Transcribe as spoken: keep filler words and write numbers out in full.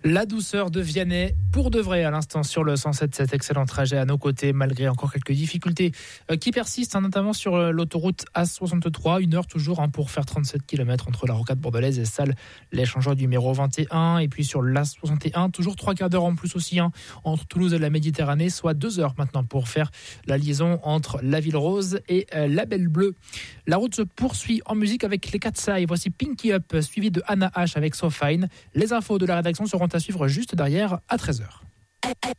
La douceur de Vianney, pour de vrai à l'instant sur le cent sept, cet excellent trajet à nos côtés, malgré encore quelques difficultés euh, qui persistent, hein, notamment sur euh, l'autoroute A soixante-trois, une heure toujours hein, pour faire trente-sept kilomètres entre la rocade bordelaise et Salles, l'échangeur numéro vingt et un, et puis sur l'A soixante et un, toujours trois quarts d'heure en plus aussi, hein, entre Toulouse et la Méditerranée, soit deux heures maintenant pour faire la liaison entre la Ville Rose et euh, la Belle Bleue. La route se poursuit en musique avec les Katsai, voici Pinky Up, suivi de Anna H avec So Fine. Les infos de la rédaction seront à suivre juste derrière à treize heures.